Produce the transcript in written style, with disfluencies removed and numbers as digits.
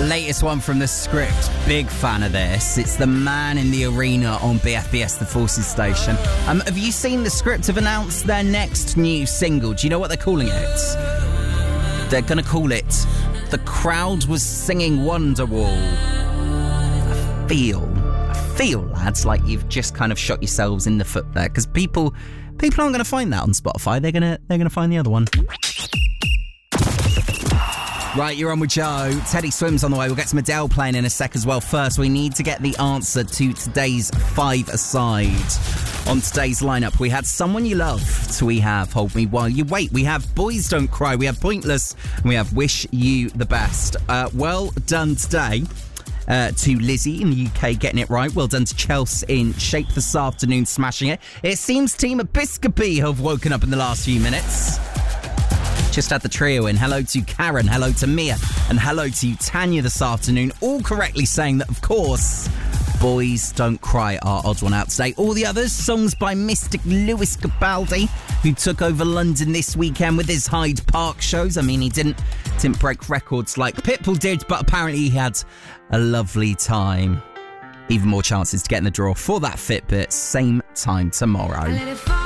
Latest one from The Script. Big fan of this. It's The Man in the Arena on BFBS, the Forces station. Have you seen The Script have announced their next new single? Do you know what they're calling it? They're going to call it The Crowd Was Singing Wonderwall. I feel, lads, like you've just kind of shot yourselves in the foot there, because people aren't going to find that on Spotify. They're going to find the other one. Right, you're on with Joe. Teddy Swims on the way. We'll get some Adele playing in a sec as well. First, we need to get the answer to today's five-a-side. On today's lineup, we had Someone You Loved. We have Hold Me While You Wait. We have Boys Don't Cry. We have Pointless. And we have Wish You the Best. Well done today to Lizzie in the UK getting it right. Well done to Chelsea in Shape this afternoon, smashing it. It seems Team Episcopi have woken up in the last few minutes. Just had the trio in. Hello to Karen, hello to Mia, and hello to Tanya this afternoon. All correctly saying that, of course, Boys Don't Cry are odd one out today. All the others, songs by Mystic Lewis Capaldi, who took over London this weekend with his Hyde Park shows. I mean, he didn't break records like Pitbull did, but apparently he had a lovely time. Even more chances to get in the draw for that Fitbit, same time tomorrow.